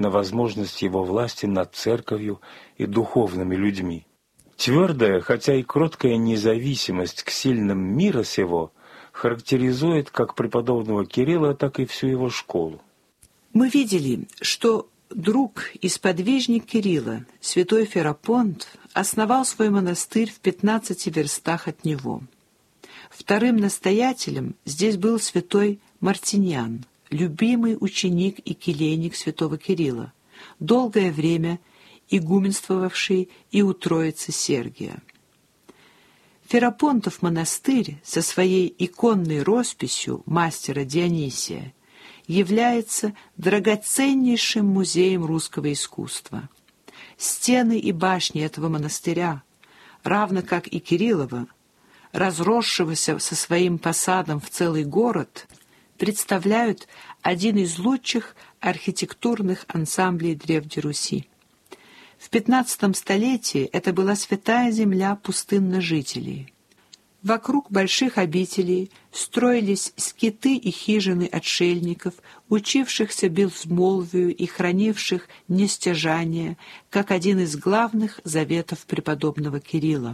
на возможность его власти над церковью и духовными людьми. Твердая, хотя и кроткая независимость к сильным мира сего характеризует как преподобного Кирилла, так и всю его школу. Мы видели, что друг и сподвижник Кирилла, святой Ферапонт, основал свой монастырь в 15 верстах от него. Вторым настоятелем здесь был святой Мартиньян, любимый ученик и келейник святого Кирилла, долгое время игуменствовавший и у Троицы Сергия. Ферапонтов монастырь со своей иконной росписью мастера Дионисия является драгоценнейшим музеем русского искусства. Стены и башни этого монастыря, равно как и Кириллова, разросшегося со своим посадом в целый город, представляют один из лучших архитектурных ансамблей Древней Руси. В 15 столетии это была святая земля пустынножителей. Вокруг больших обителей строились скиты и хижины отшельников, учившихся безмолвию и хранивших нестяжание, как один из главных заветов преподобного Кирилла.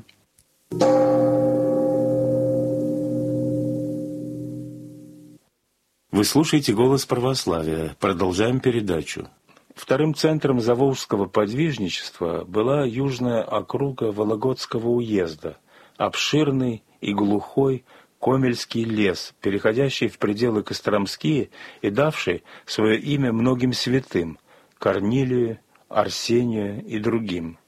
Вы слушаете «Голос православия». Продолжаем передачу. Вторым центром заволжского подвижничества была южная округа Вологодского уезда, обширный и глухой Комельский лес, переходящий в пределы Костромские и давший свое имя многим святым – Корнилию, Арсению и другим.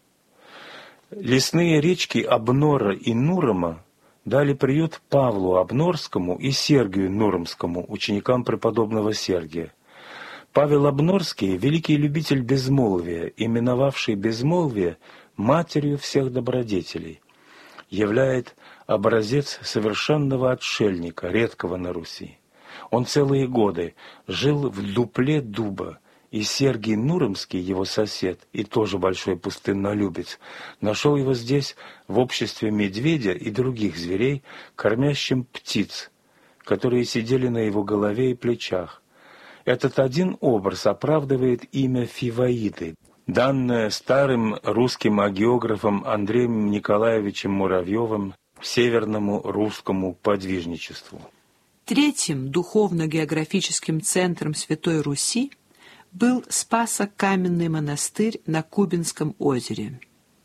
Лесные речки Обнора и Нурома дали приют Павлу Обнорскому и Сергию Нуромскому, ученикам преподобного Сергия. Павел Обнорский – великий любитель безмолвия, именовавший безмолвие матерью всех добродетелей, являет образец совершенного отшельника, редкого на Руси. Он целые годы жил в дупле дуба, и Сергий Нуромский, его сосед и тоже большой пустыннолюбец, нашел его здесь в обществе медведя и других зверей, кормящим птиц, которые сидели на его голове и плечах. Этот один образ оправдывает имя Фиваиды, данное старым русским агеографом Андреем Николаевичем Муравьевым северному русскому подвижничеству. Третьим духовно-географическим центром Святой Руси был Спасо-Каменный монастырь на Кубинском озере.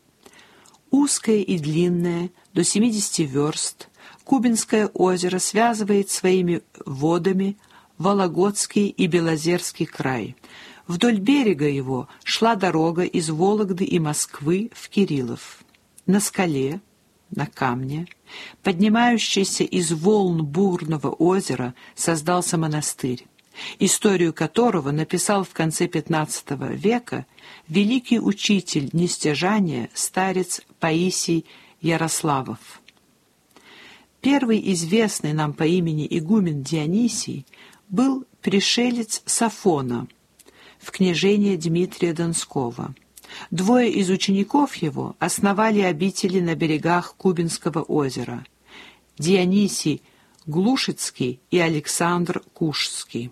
Узкое и длинное, до 70 верст, Кубинское озеро связывает своими водами Вологодский и Белозерский край. Вдоль берега его шла дорога из Вологды и Москвы в Кириллов. На скале, на камне, поднимающейся из волн бурного озера, создался монастырь, историю которого написал в конце XV века великий учитель нестяжания, старец Паисий Ярославов. Первый известный нам по имени игумен Дионисий был пришелец с Афона в княжение Дмитрия Донского. Двое из учеников его основали обители на берегах Кубинского озера – Дионисий Глушицкий и Александр Кушский.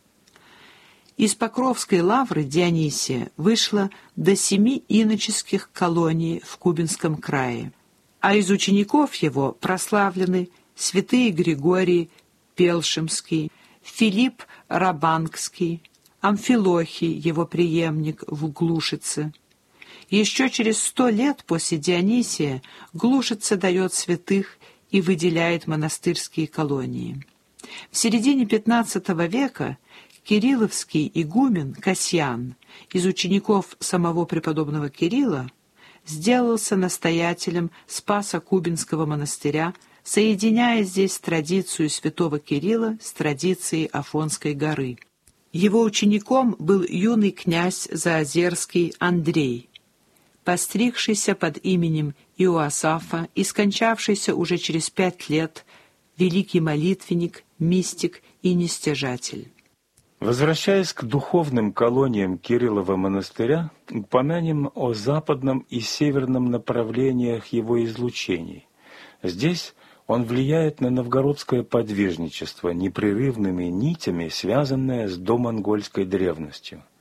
Из Покровской лавры Дионисия вышло до 7 иноческих колоний в Кубинском крае, а из учеников его прославлены святые Григорий Пелшемский, Филипп Рабангский, Амфилохий, его преемник в Глушице. Еще через 100 лет после Дионисия Глушица дает святых и выделяет монастырские колонии. В середине XV века кирилловский игумен Касьян из учеников самого преподобного Кирилла сделался настоятелем Спасо-Кубинского монастыря, соединяя здесь традицию святого Кирилла с традицией Афонской горы. Его учеником был юный князь Заозерский Андрей, постригшийся под именем Иоасафа и скончавшийся уже через 5 лет, великий молитвенник, мистик и нестяжатель. Возвращаясь к духовным колониям Кириллова монастыря, упомянем о западном и северном направлениях его излучений. Здесь он влияет на новгородское подвижничество непрерывными нитями, связанное с домонгольской древностью.